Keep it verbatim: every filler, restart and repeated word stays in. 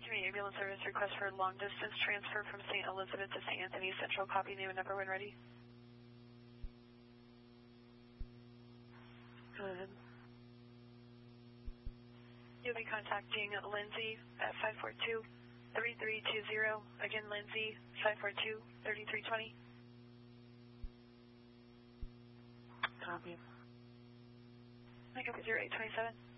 Community Ambulance Service request for long distance transfer from Saint Elizabeth to Saint Anthony Central. Copy, name and number when ready. Go ahead. You'll be contacting Lindsay at five four two, three three two zero. Again, Lindsay, five four two, three three two zero. Copy. Make up zero eight two seven.